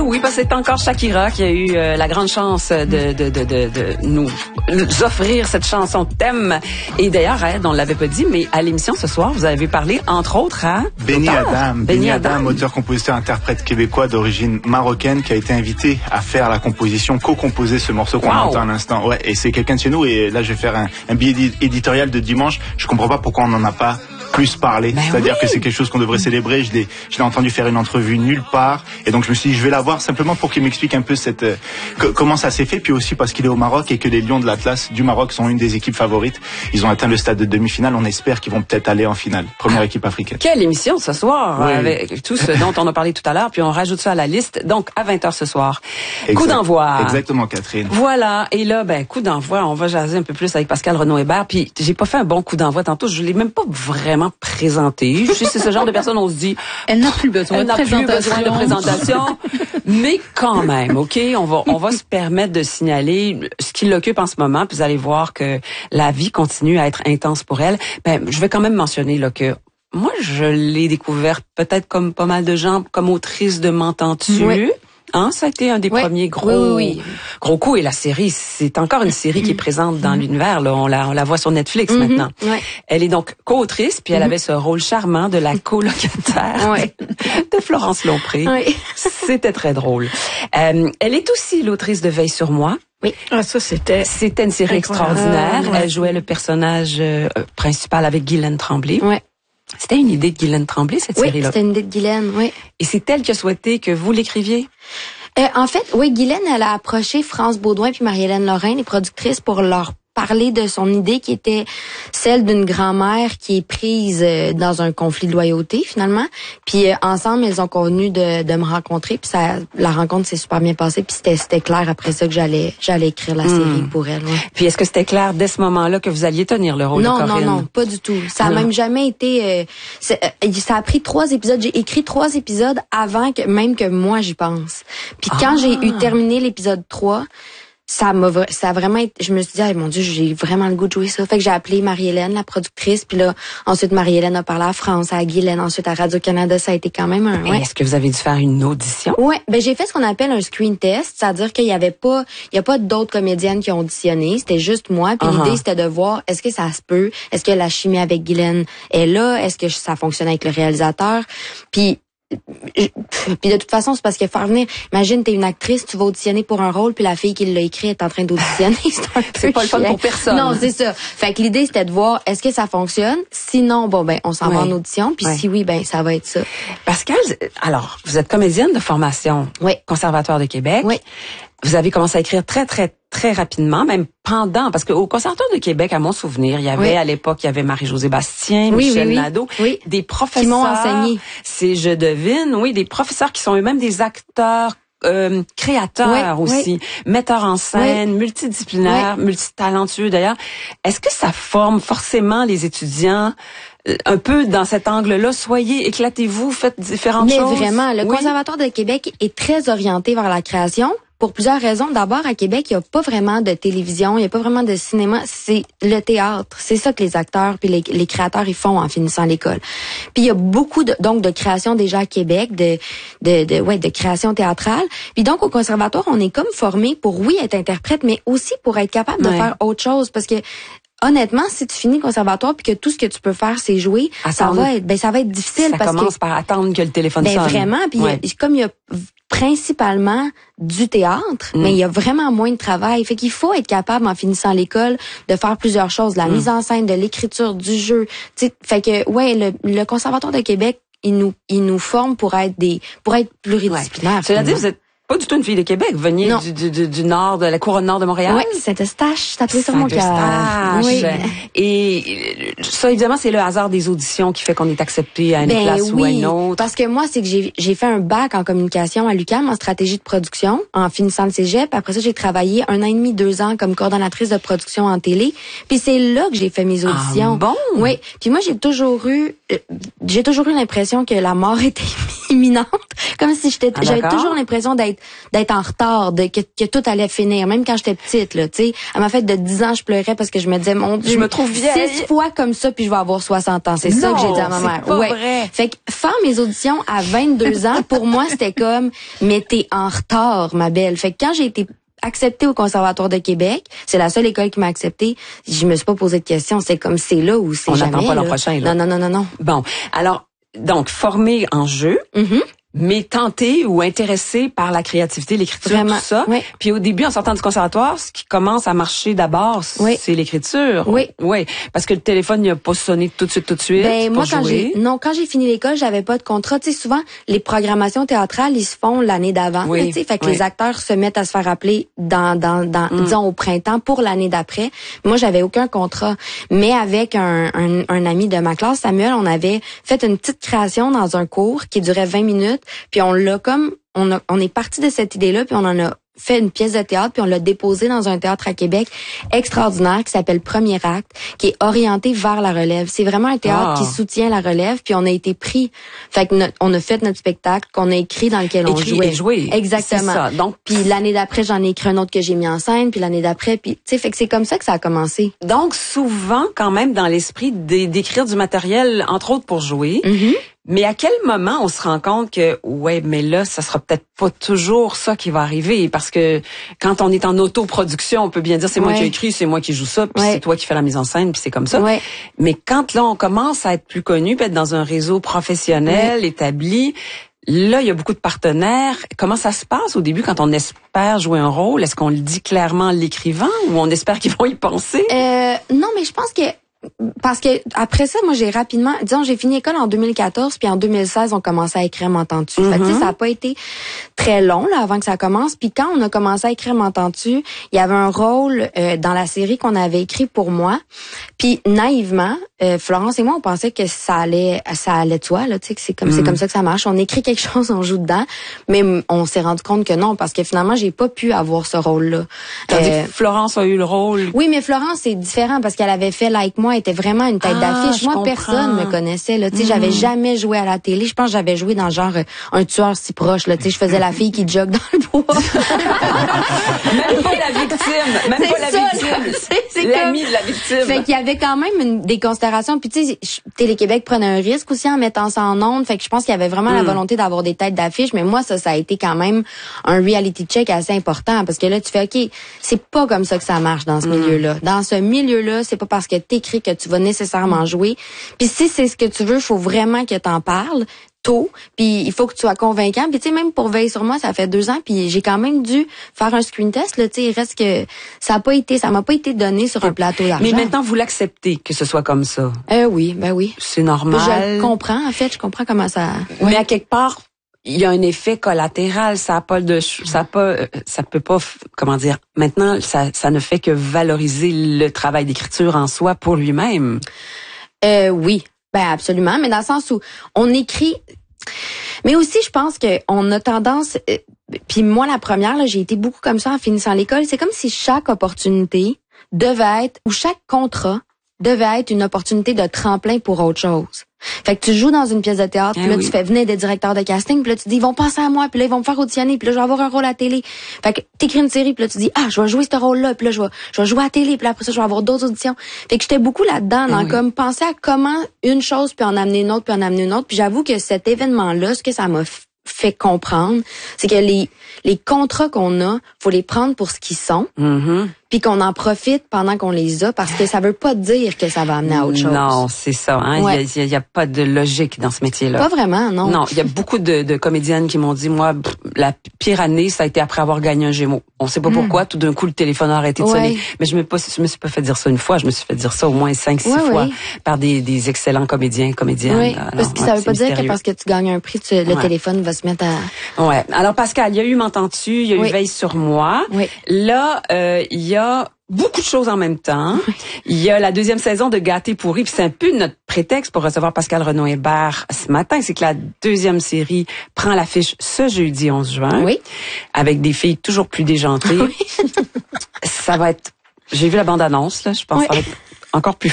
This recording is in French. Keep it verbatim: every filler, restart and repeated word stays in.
oui, parce que c'est encore Shakira qui a eu euh, la grande chance de, de, de, de, de nous offrir cette chanson thème. Et d'ailleurs, hein, on ne l'avait pas dit, mais à l'émission ce soir, vous avez parlé, entre autres, à... Benny Adam. Benny Adam, auteur, compositeur, interprète québécois d'origine marocaine, qui a été invité à faire la composition, co-composer ce morceau qu'on wow. entend à l'instant. Ouais, et c'est quelqu'un de chez nous, et là, je vais faire un, un billet éditorial de dimanche. Je comprends pas pourquoi on n'en a pas plus parler, ben c'est-à-dire oui. que c'est quelque chose qu'on devrait célébrer. Je l'ai, je l'ai entendu faire une entrevue nulle part, et donc je me suis dit je vais la voir simplement pour qu'il m'explique un peu cette euh, que, comment ça s'est fait, puis aussi parce qu'il est au Maroc et que les Lions de l'Atlas du Maroc sont une des équipes favorites. Ils ont atteint le stade de demi-finale. On espère qu'ils vont peut-être aller en finale. Première ah, équipe africaine. Quelle émission ce soir oui. avec tout ce dont on a parlé tout à l'heure, puis on rajoute ça à la liste. Donc à vingt heures ce soir. Exact. Coup d'envoi. Exactement, Catherine. Voilà. Et là, ben coup d'envoi. On va jaser un peu plus avec Pascal Renaud-Hébert. Puis j'ai pas fait un bon coup d'envoi tantôt. Je l'ai même pas vraiment présenté. Je sais, c'est ce genre de personne, on se dit... Elle n'a plus besoin, elle de, n'a présentation. plus besoin de présentation. Mais quand même, OK, on va, on va se permettre de signaler ce qui l'occupe en ce moment, puis vous allez voir que la vie continue à être intense pour elle. Ben, je vais quand même mentionner là que moi, je l'ai découvert peut-être comme pas mal de gens, comme autrice de M'entends-tu? Oui. Hein, ça a été un des oui. premiers gros, oui, oui. gros coups. Et la série, c'est encore une série qui est présente dans l'univers. Là, on la, on la voit sur Netflix mm-hmm. maintenant. Oui. Elle est donc co-autrice, puis elle mm-hmm. avait ce rôle charmant de la colocataire oui. de Florence Lompré. Oui. C'était très drôle. Euh, elle est aussi l'autrice de Veille sur moi. Oui. Ah, ça, c'était... C'était une série extraordinaire. Ah, ouais. Elle jouait le personnage euh, principal avec Guylaine Tremblay. Oui. C'était une idée de Guylaine Tremblay, cette oui, série-là. Oui, c'était une idée de Guylaine, oui. Et c'est elle qui a souhaité que vous l'écriviez? Euh, en fait, oui, Guylaine, elle a approché France Baudouin puis Marie-Hélène Lorrain, les productrices, pour leur parler de son idée qui était celle d'une grand-mère qui est prise euh, dans un conflit de loyauté, finalement. Puis euh, ensemble, elles ont convenu de, de me rencontrer, puis ça, la rencontre s'est super bien passée, puis c'était, c'était clair après ça que j'allais j'allais écrire la série mmh. pour elle. Ouais. Puis est-ce que c'était clair dès ce moment-là que vous alliez tenir le rôle non, de Corinne? Non, non, pas du tout. Ça a même jamais été... Euh, euh, ça a pris trois épisodes. J'ai écrit trois épisodes avant que même que moi j'y pense. Puis quand ah. j'ai eu terminé l'épisode trois... Ça m'a, ça a vraiment été, je me suis dit, ah, mon Dieu, j'ai vraiment le goût de jouer ça. Fait que j'ai appelé Marie-Hélène, la productrice, puis là, ensuite Marie-Hélène a parlé à France, à Guylaine, ensuite à Radio-Canada, ça a été quand même un, ouais. Est-ce que vous avez dû faire une audition? Ouais, ben, j'ai fait ce qu'on appelle un screen test, c'est-à-dire qu'il y avait pas, il y a pas d'autres comédiennes qui ont auditionné, c'était juste moi, puis uh-huh. l'idée c'était de voir, est-ce que ça se peut, est-ce que la chimie avec Guylaine est là, est-ce que ça fonctionne avec le réalisateur, puis puis de toute façon, c'est parce que faire venir, imagine, t'es une actrice, tu vas auditionner pour un rôle, puis la fille qui l'a écrit est en train d'auditionner. C'est un peu c'est pas le fun pour personne. Non, c'est ça. Fait que l'idée, c'était de voir, est-ce que ça fonctionne? Sinon, bon, ben, on s'en oui. va en audition, puis oui. si oui, ben, ça va être ça. Pascal, alors, vous êtes comédienne de formation. Oui. Conservatoire de Québec. Oui. Vous avez commencé à écrire très, très, très rapidement, même pendant, parce qu'au Conservatoire de Québec, à mon souvenir, il y avait, oui. à l'époque, il y avait Marie-Josée Bastien, oui, Michel oui, oui. Nadeau, oui. des professeurs. Qui m'ont enseigné. C'est, je devine, oui, des professeurs qui sont eux-mêmes des acteurs, euh, créateurs oui, aussi, oui. metteurs en scène, oui. multidisciplinaires, oui. multitalentueux d'ailleurs. Est-ce que ça forme forcément les étudiants un peu dans cet angle-là? Soyez, éclatez-vous, faites différentes Mais choses. Mais vraiment, le oui. Conservatoire de Québec est très orienté vers la création. Pour plusieurs raisons. D'abord, à Québec, il n'y a pas vraiment de télévision, il n'y a pas vraiment de cinéma. C'est le théâtre. C'est ça que les acteurs puis les, les créateurs ils font en finissant l'école. Puis il y a beaucoup de, donc de création déjà à Québec, de, de, de, ouais, de création théâtrale. Puis donc, au conservatoire, on est comme formé pour, oui, être interprète, mais aussi pour être capable ouais. de faire autre chose. Parce que, honnêtement, si tu finis le conservatoire puis que tout ce que tu peux faire c'est jouer, attendre. ça va être ben ça va être difficile ça parce commence que par attendre que le téléphone ben sonne. Vraiment, puis ouais. comme il y a principalement du théâtre, mm. mais il y a vraiment moins de travail. Fait qu'il faut être capable en finissant l'école de faire plusieurs choses, de la mm. mise en scène, de l'écriture, du jeu. T'sais, fait que ouais, le, le Conservatoire de Québec, il nous il nous forme pour être des pour être pluridisciplinaire. Ouais. C'est-à-dire vous êtes pas du tout une fille de Québec. Vous veniez du, du, du, du nord, de la couronne nord de Montréal. Oui, Saint-Eustache, tatoué sur mon cœur. Oui. Et ça, évidemment, c'est le hasard des auditions qui fait qu'on est accepté à une ben place oui, ou à une autre. Parce que moi, c'est que j'ai, j'ai fait un bac en communication à l'U Q A M en stratégie de production en finissant le cégep. Après ça, j'ai travaillé un an et demi, deux ans comme coordonnatrice de production en télé. Puis c'est là que j'ai fait mes auditions. Ah bon? Oui. Puis moi, j'ai toujours eu, euh, j'ai toujours eu l'impression que la mort était imminente. Comme si j'étais, ah, j'avais toujours l'impression d'être d'être d'être en retard, de que, que tout allait finir, même quand j'étais petite, là, tu sais. À ma fête de dix ans, je pleurais parce que je me disais, mon Dieu, je me trouve vieille. Six fois comme ça, puis je vais avoir soixante ans. C'est ça que j'ai dit à ma mère. Pas ouais. vrai. Fait que faire mes auditions à vingt-deux ans, pour moi, c'était comme, mais t'es en retard, ma belle. Fait que quand j'ai été acceptée au Conservatoire de Québec, c'est la seule école qui m'a acceptée. Je me suis pas posé de questions. C'est comme c'est là ou c'est jamais. On n'attend pas là. l'an prochain. Là. Non, non, non, non, non. Bon, alors donc formé en jeu. Mm-hmm. Mais tenté ou intéressé par la créativité, l'écriture, Vraiment, tout ça. oui. Puis au début, en sortant du conservatoire, ce qui commence à marcher d'abord, oui. c'est l'écriture. Oui. Oui. Parce que le téléphone, il a pas sonné tout de suite, tout de suite. Ben, moi, quand jouer. j'ai, non, quand j'ai fini l'école, j'avais pas de contrat. Tu sais, souvent, les programmations théâtrales, ils se font l'année d'avant. Oui. Tu sais, fait que oui. les acteurs se mettent à se faire appeler dans, dans, dans, mm. disons, au printemps pour l'année d'après. Moi, j'avais aucun contrat. Mais avec un, un, un ami de ma classe, Samuel, on avait fait une petite création dans un cours qui durait vingt minutes. Puis on l'a comme, on a, on est parti de cette idée-là, puis on en a fait une pièce de théâtre, puis on l'a déposée dans un théâtre à Québec extraordinaire qui s'appelle Premier Acte, qui est orienté vers la relève. C'est vraiment un théâtre ah. qui soutient la relève, puis on a été pris. Fait que notre, on a fait notre spectacle qu'on a écrit dans lequel écrit on jouait. Et joué. Exactement. C'est ça. Donc, puis l'année d'après, j'en ai écrit un autre que j'ai mis en scène, puis l'année d'après, puis tu sais, fait que c'est comme ça que ça a commencé. Donc souvent, quand même, dans l'esprit d'écrire du matériel, entre autres pour jouer. Mm-hmm. Mais à quel moment on se rend compte que, ouais, mais là, ça sera peut-être pas toujours ça qui va arriver, parce que quand on est en autoproduction, on peut bien dire c'est moi ouais. qui ai écrit, c'est moi qui joue ça, puis ouais. c'est toi qui fais la mise en scène, puis c'est comme ça. Ouais. Mais quand là, on commence à être plus connu, puis être dans un réseau professionnel, ouais. établi, là, il y a beaucoup de partenaires. Comment ça se passe au début quand on espère jouer un rôle? Est-ce qu'on le dit clairement en l'écrivant ou on espère qu'ils vont y penser? Euh, non, mais je pense que parce que après ça, moi j'ai rapidement, disons, j'ai fini l'école en deux mille quatorze, puis en deux mille seize, on commençait à écrire M'entends-tu. Mm-hmm. Fait que, tu sais, ça a pas été très long là avant que ça commence. Puis quand on a commencé à écrire M'entends-tu, il y avait un rôle euh, dans la série qu'on avait écrit pour moi. Puis naïvement, euh, Florence et moi, on pensait que ça allait, ça allait de soi là, tu sais, que c'est comme, mm. c'est comme ça que ça marche. On écrit quelque chose, on joue dedans, mais on s'est rendu compte que non, parce que finalement, j'ai pas pu avoir ce rôle-là. Tandis euh, que Florence a eu le rôle. Oui, mais Florence c'est différent parce qu'elle avait fait Like Moi, elle était vraiment une tête ah, d'affiche. Moi, comprends. personne me connaissait là. Tu sais, mm. j'avais jamais joué à la télé. Je pense que j'avais joué dans genre euh, un tueur si proche là. Tu sais, je faisais la fille qui jogue dans le bois. Même pas la victime. Même c'est pas la ça, victime. C'est, c'est l'ami comme... de la victime. Fait qu'il y avait quand même une, des considérations. Puis tu sais, Télé-Québec prenait un risque aussi en mettant ça en ondes. Fait que je pense qu'il y avait vraiment mm. la volonté d'avoir des têtes d'affiche. Mais moi, ça, ça a été quand même un reality check assez important parce que là, tu fais ok, c'est pas comme ça que ça marche dans ce mm. milieu-là. Dans ce milieu-là, c'est pas parce que t'écris que tu vas nécessairement jouer. Puis si c'est ce que tu veux, il faut vraiment que t'en parles tôt, puis il faut que tu sois convaincant. Puis tu sais, même pour Veille sur moi, ça fait deux ans, puis j'ai quand même dû faire un screen test. Là, tu sais, il reste que ça a pas été, ça m'a pas été donné sur un plateau d'argent. Mais maintenant, vous l'acceptez que ce soit comme ça. Euh, oui, ben oui. C'est normal. Je comprends, en fait, je comprends comment ça. Mais à quelque part, il y a un effet collatéral. Ça a pas de, ça a pas, ça peut pas, comment dire. Maintenant, ça, ça ne fait que valoriser le travail d'écriture en soi pour lui-même. Euh, oui. Ben absolument, mais dans le sens où on écrit, mais aussi je pense que on a tendance, euh, puis moi la première là, j'ai été beaucoup comme ça en finissant l'école. C'est comme si chaque opportunité devait être ou chaque contrat devait être une opportunité de tremplin pour autre chose. Fait que tu joues dans une pièce de théâtre, puis eh là oui. tu fais venir des directeurs de casting, puis là tu dis ils vont penser à moi, puis là ils vont me faire auditionner, puis là je vais avoir un rôle à télé. Fait que t'écris une série, puis là tu dis ah je vais jouer ce rôle-là, puis là je vais je vais jouer à la télé, puis là après ça je vais avoir d'autres auditions. Fait que j'étais beaucoup là-dedans, eh dans oui. comme penser à comment une chose puis en amener une autre, puis en amener une autre. Puis j'avoue que cet événement-là, ce que ça m'a f- fait comprendre, c'est que les les contrats qu'on a, faut les prendre pour ce qu'ils sont. Mm-hmm. Puis qu'on en profite pendant qu'on les a, parce que ça veut pas dire que ça va amener à autre chose. Non, c'est ça. Hein? Ouais. Il y a, il y a pas de logique dans ce métier-là. Pas vraiment, non. Non, il y a beaucoup de, de comédiennes qui m'ont dit, moi, pff, la pire année, ça a été après avoir gagné un Gémeaux. On sait pas mm. pourquoi, tout d'un coup, le téléphone a arrêté de ouais. sonner. Mais je me, pas, je me suis pas fait dire ça une fois, je me suis fait dire ça au moins cinq, six ouais, fois ouais. par des, des excellents comédiens, comédiennes. Oui, Alors, parce que ouais, ça veut pas mystérieux. dire que parce que tu gagnes un prix, tu, le ouais. téléphone va se mettre à... Ouais. Alors, Pascal, il y a eu M'entends-tu, il y a eu oui. Veille sur moi. Oui. Là, euh, il y a beaucoup de choses en même temps. Il y a la deuxième saison de Gâté pourri, puis c'est un peu notre prétexte pour recevoir Pascal Renaud-Hébert ce matin, c'est que la deuxième série prend l'affiche ce jeudi onze juin, oui. avec des filles toujours plus déjantées. Oui. Ça va être, j'ai vu la bande-annonce, là, je pense oui. que ça va être encore plus